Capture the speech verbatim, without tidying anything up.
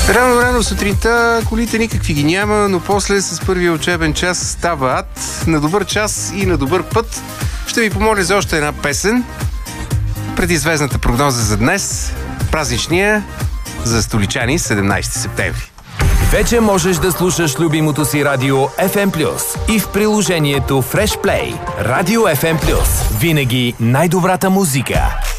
Рано-рано сутринта колите никакви ги няма, но после с първия учебен час става ад. На добър час и на добър път ще ви помоля за още една песен. Преди звездната прогноза за днес, празничния за столичани, седемнайсети септември. Вече можеш да слушаш любимото си радио еф ем плюс и в приложението Fresh Play. Радио еф ем плюс. Винаги най-добрата музика.